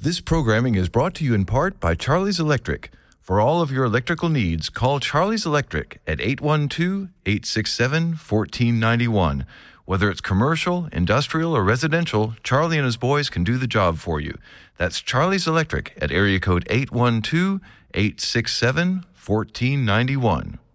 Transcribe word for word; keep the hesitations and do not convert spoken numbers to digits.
This programming is brought to you in part by Charlie's Electric. For all of your electrical needs, call Charlie's Electric at eight one two, eight six seven, one four nine one. Whether it's commercial, industrial, or residential, Charlie and his boys can do the job for you. That's Charlie's Electric at area code eight one two, eight six seven, one four nine one.